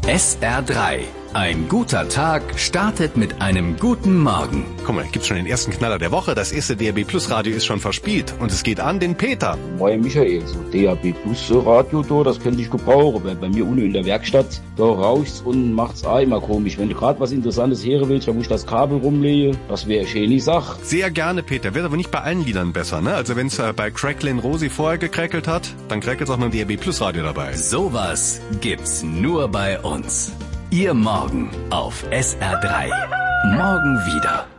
SR3. Ein guter Tag startet mit einem guten Morgen. Guck mal, gibt's schon den ersten Knaller der Woche. Das erste DAB Plus Radio ist schon verspielt. Und es geht an den Peter. Moin Michael, so DAB Plus Radio da, das könnte ich gebrauchen. Weil bei mir unten in der Werkstatt, da raucht's und macht's auch immer komisch. Wenn du gerade was Interessantes hören willst, dann muss ich das Kabel rumlegen. Das wäre eine schöne Sache. Sehr gerne, Peter. Wird aber nicht bei allen Liedern besser, ne? Also wenn's bei Cracklin Rosi vorher gekräckelt hat, dann crackelt's auch mit dem DAB Plus Radio dabei. Sowas gibt's nur bei uns. Ihr Morgen auf SR3. Morgen wieder.